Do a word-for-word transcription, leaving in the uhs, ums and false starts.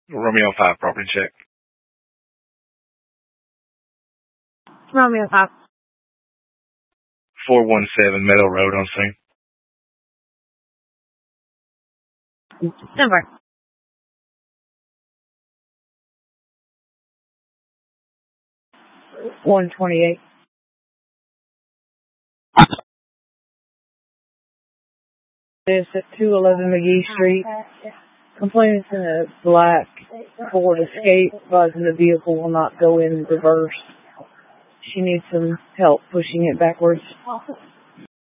Romeo five, property check. Romeo five. four one seven Meadow Road on scene. Number. one twenty-eight. It's at two eleven McGee Street. Complainant's in a black Ford Escape, advising the vehicle will not go in reverse. She needs some help pushing it backwards.